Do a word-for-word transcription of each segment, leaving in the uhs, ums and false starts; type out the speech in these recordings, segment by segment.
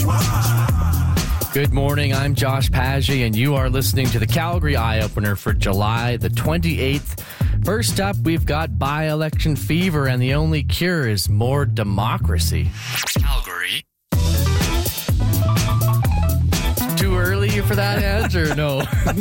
Good morning, I'm Josh Paggi, and you are listening to the Calgary Eye-Opener for July the twenty-eighth. First up, we've got by-election fever, and the only cure is more democracy. Calgary. Too early for that answer? No.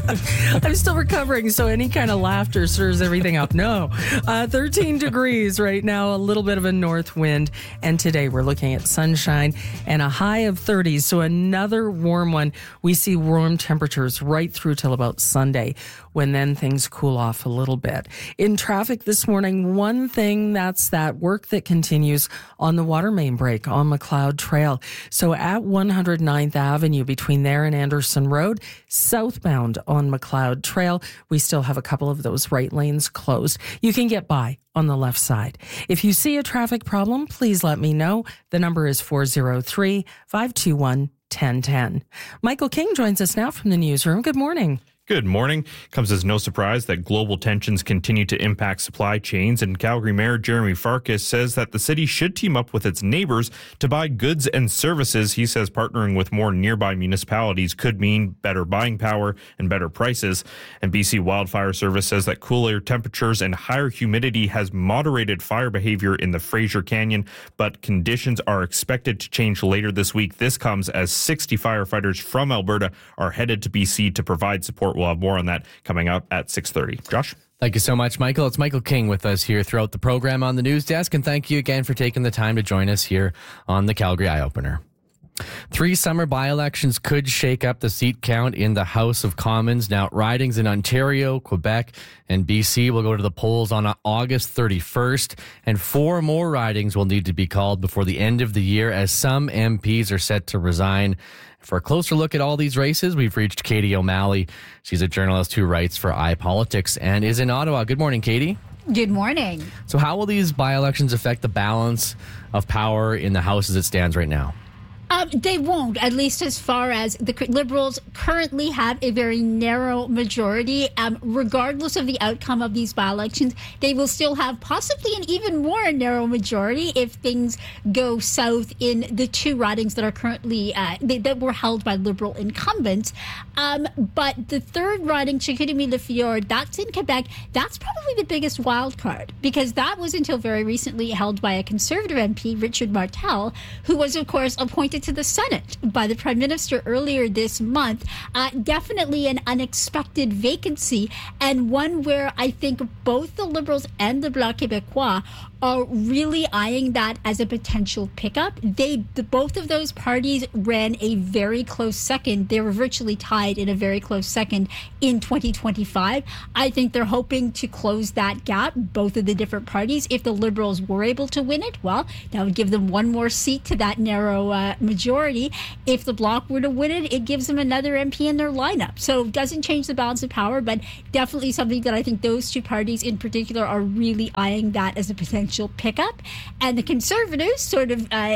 I'm still recovering, so any kind of laughter stirs everything up. No. Uh, thirteen degrees right now, a little bit of a north wind. And today we're looking at sunshine and a high of thirty. So another warm one. We see warm temperatures right through till about Sunday, when then things cool off a little bit. In traffic this morning, one thing, that's that work that continues on the water main break on McLeod Trail. So at one hundred ninth Avenue, between there and Anderson Road, southbound on McLeod Trail, we still have a couple of those right lanes closed. You can get by on the left side. If you see a traffic problem, please let me know. The number is four oh three, five two one, one oh one oh. Michael King joins us now from the newsroom. Good morning. Good morning. Comes as no surprise that global tensions continue to impact supply chains, and Calgary Mayor Jeremy Farkas says that the city should team up with its neighbors to buy goods and services. He says partnering with more nearby municipalities could mean better buying power and better prices. And B C Wildfire Service says that cooler temperatures and higher humidity has moderated fire behavior in the Fraser Canyon, but conditions are expected to change later this week. This comes as sixty firefighters from Alberta are headed to B C to provide support. We'll have more on that coming up at six thirty. Josh? Thank you so much, Michael. It's Michael King with us here throughout the program on the news desk, and thank you again for taking the time to join us here on the Calgary Eye-Opener. Three summer by-elections could shake up the seat count in the House of Commons. Now, ridings in Ontario, Quebec, and B C will go to the polls on August thirty-first, and four more ridings will need to be called before the end of the year, as some M Ps are set to resign. For a closer look at all these races, we've reached Katie O'Malley. She's a journalist who writes for iPolitics and is in Ottawa. Good morning, Katie. Good morning. So how will these by-elections affect the balance of power in the House as it stands right now? Um, they won't, at least as far as the Liberals currently have a very narrow majority. Um, regardless of the outcome of these by-elections, they will still have possibly an even more narrow majority if things go south in the two ridings that are currently, uh, they, that were held by Liberal incumbents. Um, but the third riding, Chicoutimi-Le-Fjord, that's in Quebec, that's probably the biggest wild card, because that was until very recently held by a Conservative M P, Richard Martel, who was, of course, appointed to the Senate by the Prime Minister earlier this month. Uh, definitely an unexpected vacancy, and one where I think both the Liberals and the Bloc Québécois are really eyeing that as a potential pickup. They, the, both of those parties ran a very close second. They were virtually tied in a very close second in twenty twenty-five. I think they're hoping to close that gap, both of the different parties. If the Liberals were able to win it, well, that would give them one more seat to that narrow uh, majority. If the Bloc were to win it, it gives them another M P in their lineup. So it doesn't change the balance of power, but definitely something that I think those two parties in particular are really eyeing that as a potential pickup. And the Conservatives sort of uh,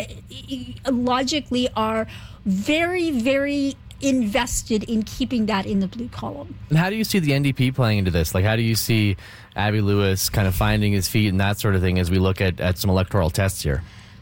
logically are very, very invested in keeping that in the blue column. And how do you see the N D P playing into this? Like, how do you see Abby Lewis kind of finding his feet and that sort of thing as we look at, at some electoral tests here?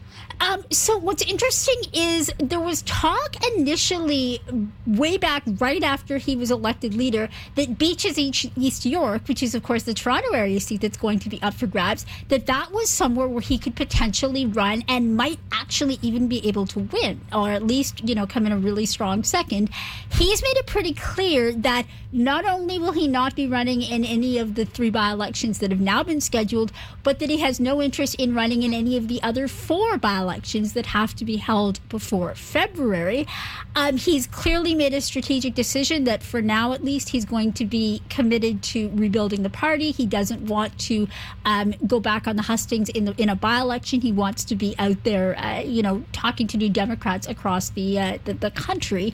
Um, so what's interesting is there was talk initially way back right after he was elected leader that Beaches East York, which is of course the Toronto area seat that's going to be up for grabs, that that was somewhere where he could potentially run and might actually even be able to win, or at least, you know, come in a really strong second. He's made it pretty clear that not only will he not be running in any of the three by-elections that have now been scheduled, but that he has no interest in running in any of the other four by-elections that have to be held before February. Um, he's clearly made a strategic decision that for now, at least, he's going to be committed to rebuilding the party. He doesn't want to um, go back on the hustings in, the, in a by-election. He wants to be out there, uh, you know, talking to New Democrats across the, uh, the, the country.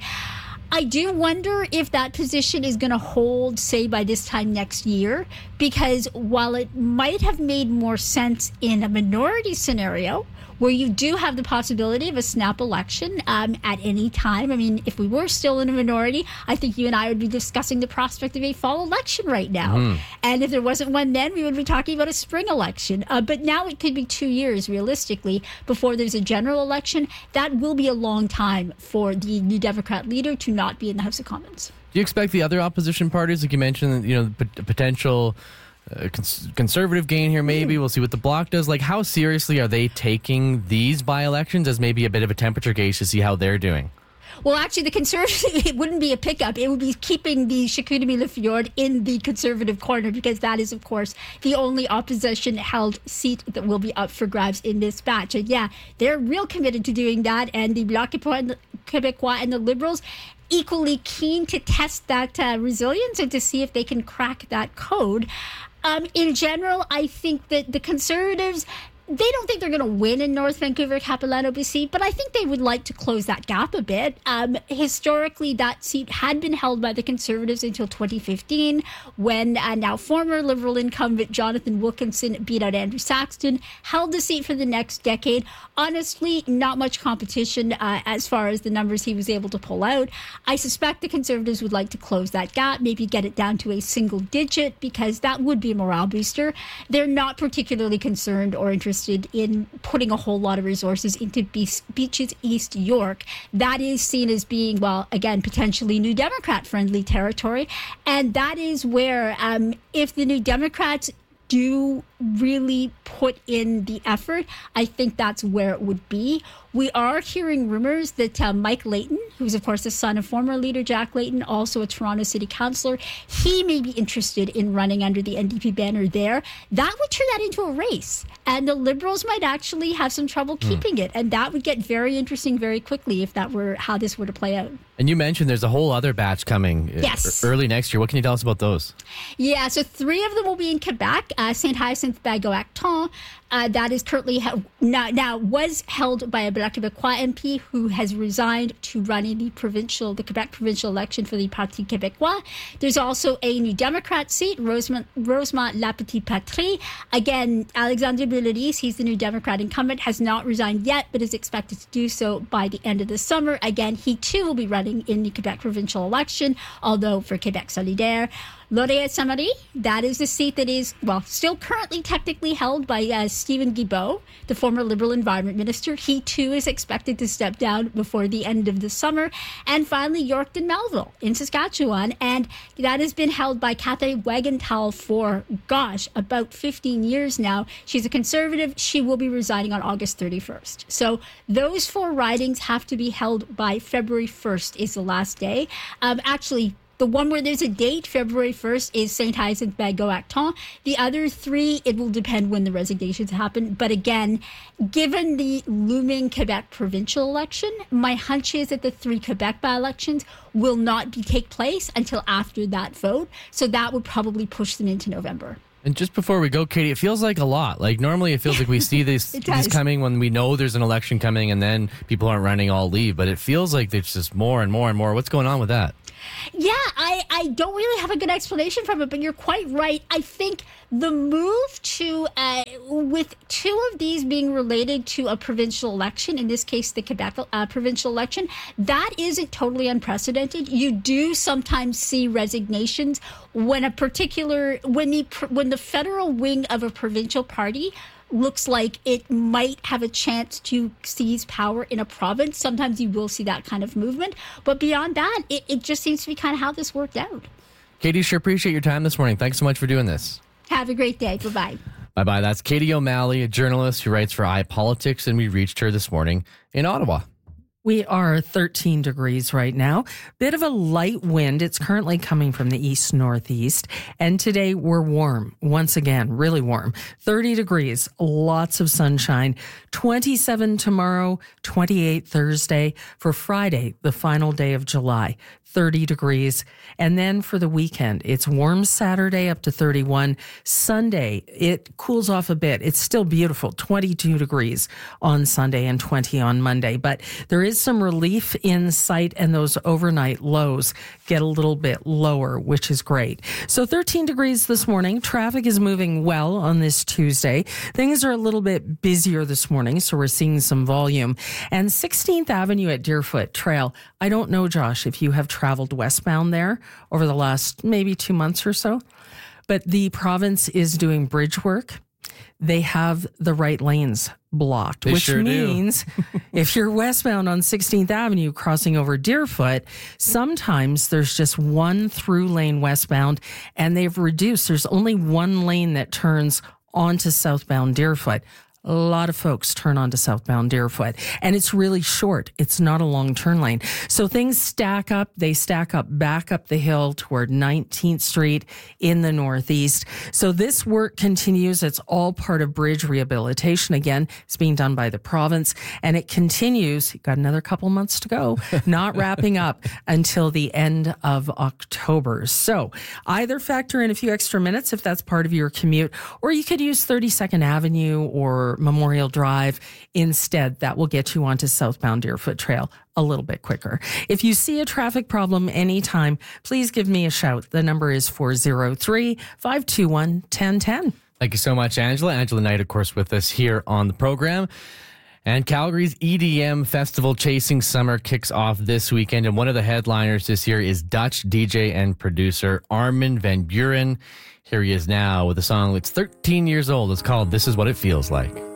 I do wonder if that position is going to hold, say, by this time next year, because while it might have made more sense in a minority scenario where you do have the possibility of a snap election um, at any time. I mean, if we were still in a minority, I think you and I would be discussing the prospect of a fall election right now. Mm. And if there wasn't one then, we would be talking about a spring election. Uh, but now it could be two years, realistically, before there's a general election. That will be a long time for the New Democrat leader to not be in the House of Commons. Do you expect the other opposition parties, like you mentioned, you know, p- potential uh, cons- conservative gain here, maybe? We'll see what the Bloc does. Like, how seriously are they taking these by-elections as maybe a bit of a temperature gauge to see how they're doing? Well, actually, the Conservative, it wouldn't be a pickup. It would be keeping the Chicoutimi-Le Fjord in the Conservative corner, because that is, of course, the only opposition-held seat that will be up for grabs in this batch. And yeah, they're real committed to doing that. And the Bloc Québécois and the Liberals equally keen to test that uh, resilience and to see if they can crack that code. Um, in general, I think that the Conservatives, they don't think they're going to win in North Vancouver, Capilano, B C, but I think they would like to close that gap a bit. Um, historically, that seat had been held by the Conservatives until twenty fifteen, when uh, now former Liberal incumbent Jonathan Wilkinson beat out Andrew Saxton, held the seat for the next decade. Honestly, not much competition uh, as far as the numbers he was able to pull out. I suspect the Conservatives would like to close that gap, maybe get it down to a single digit, because that would be a morale booster. They're not particularly concerned or interested in putting a whole lot of resources into Beaches East York. That is seen as being, well, again, potentially New Democrat-friendly territory. And that is where, um, if the New Democrats do really put in the effort, I think that's where it would be. We are hearing rumors that uh, Mike Layton, who's of course the son of former leader Jack Layton, also a Toronto city councillor, he may be interested in running under the N D P banner there. That would turn that into a race, and the Liberals might actually have some trouble keeping mm. it, and that would get very interesting very quickly if that were how this were to play out. And you mentioned there's a whole other batch coming yes. early next year. What can you tell us about those? Yeah, so three of them will be in Quebec. Uh, Saint Hyacinthe Bagot-Acton, uh, that is currently ha- now, now was held by a Bloc Québécois M P who has resigned to run in the provincial, the Quebec provincial election for the Parti Québécois. There's also a New Democrat seat, Rosemont, Rosemont La Petite Patrie. Again, Alexandre Bouloris, he's the New Democrat incumbent, has not resigned yet, but is expected to do so by the end of the summer. Again, he too will be running in the Quebec provincial election, although for Quebec Solidaire. Laurier-Saint-Marie, that is the seat that is, well, still currently technically held by uh, Stephen Guilbeault, the former Liberal Environment Minister. He, too, is expected to step down before the end of the summer. And finally, Yorkton-Melville in Saskatchewan. And that has been held by Catherine Wagenthal for, gosh, about fifteen years now. She's a Conservative. She will be resigning on August thirty-first. So those four ridings have to be held by February first is the last day. Um, actually, the one where there's a date, February first, is Saint Hyacinthe Bagot-Acton. The other three, it will depend when the resignations happen. But again, given the looming Quebec provincial election, my hunch is that the three Quebec by-elections will not be take place until after that vote. So that would probably push them into November. And just before we go, Katie, it feels like a lot. Like normally it feels like we see this, these coming when we know there's an election coming and then people aren't running, all leave. But it feels like there's just more and more and more. What's going on with that? Yeah, I, I don't really have a good explanation from it, but you're quite right. I think the move to, uh, with two of these being related to a provincial election, in this case the Quebec uh, provincial election, that isn't totally unprecedented. You do sometimes see resignations when a particular, when the when the federal wing of a provincial party looks like it might have a chance to seize power in a province. Sometimes you will see that kind of movement. But beyond that, it, it just seems to be kind of how this worked out. Katie, sure appreciate your time this morning. Thanks so much for doing this. Have a great day. Bye-bye. Bye-bye. That's Katie O'Malley, a journalist who writes for iPolitics, and we reached her this morning in Ottawa. We are thirteen degrees right now. Bit of a light wind. It's currently coming from the east northeast. And today we're warm. Once again, really warm. thirty degrees, lots of sunshine. twenty-seven tomorrow, twenty-eight Thursday. For Friday, the final day of July, thirty degrees. And then for the weekend, it's warm Saturday up to thirty-one. Sunday, it cools off a bit. It's still beautiful, twenty-two degrees on Sunday and twenty on Monday. But there is is some relief in sight, and those overnight lows get a little bit lower, which is great. So thirteen degrees this morning. Traffic is moving well on this Tuesday. Things are a little bit busier this morning, so we're seeing some volume. And sixteenth Avenue at Deerfoot Trail. I don't know, Josh, if you have traveled westbound there over the last maybe two months or so, but the province is doing bridge work. They have the right lanes blocked, They which sure means if you're westbound on sixteenth Avenue crossing over Deerfoot, sometimes there's just one through lane westbound, and they've reduced. There's only one lane that turns onto southbound Deerfoot. A lot of folks turn onto southbound Deerfoot, and it's really short. It's not a long turn lane. So things stack up. They stack up back up the hill toward nineteenth Street in the northeast. So this work continues. It's all part of bridge rehabilitation. Again, it's being done by the province, and it continues. You've got another couple months to go, not wrapping up until the end of October. So either factor in a few extra minutes if that's part of your commute, or you could use thirty-second Avenue or Memorial Drive instead. That will get you onto southbound Deerfoot Trail a little bit quicker. If you see a traffic problem anytime, please give me a shout. The number is four oh three, five two one, one oh one oh. Thank you so much, Angela. Angela Knight, of course, with us here on the program. And Calgary's E D M festival Chasing Summer kicks off this weekend. And one of the headliners this year is Dutch D J and producer Armin van Buuren. Here he is now with a song that's thirteen years old. It's called This Is What It Feels Like.